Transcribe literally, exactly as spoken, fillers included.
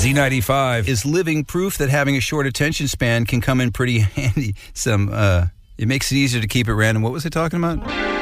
Z ninety-five is living proof that having a short attention span can come in pretty handy. Some, uh, it makes it easier to keep it random. What was I talking about?